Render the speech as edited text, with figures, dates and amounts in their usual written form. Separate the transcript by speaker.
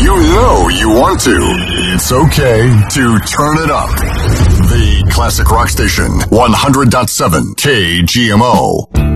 Speaker 1: You know you want to. It's okay to turn it up. The Classic Rock Station, 100.7 KGMO.